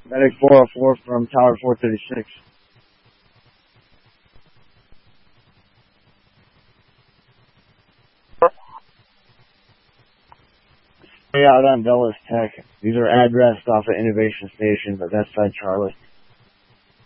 Medic 404 from Tower 436. Out on Dulles Tech. These are addressed off of Innovation Station, but that's side Charlie.